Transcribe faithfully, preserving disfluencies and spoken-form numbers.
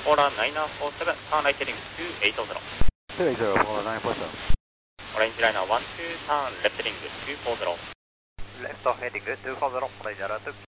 Polar nine four seven, turn right heading two eight zero. two eight zero, Polar nine four seven. Orange liner one two, turn left heading two four zero. Left heading two four zero, Orange liner two.